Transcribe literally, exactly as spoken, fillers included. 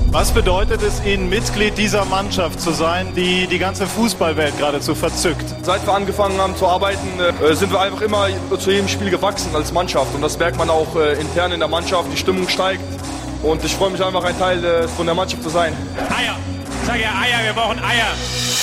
Was bedeutet es Ihnen, Mitglied dieser Mannschaft zu sein, die die ganze Fußballwelt geradezu verzückt? Seit wir angefangen haben zu arbeiten, äh, sind wir einfach immer zu jedem Spiel gewachsen als Mannschaft. Und das merkt man auch äh, intern in der Mannschaft. Die Stimmung steigt. Und ich freue mich einfach, ein Teil äh, von der Mannschaft zu sein. Eier! Sag ja Eier, wir brauchen Eier!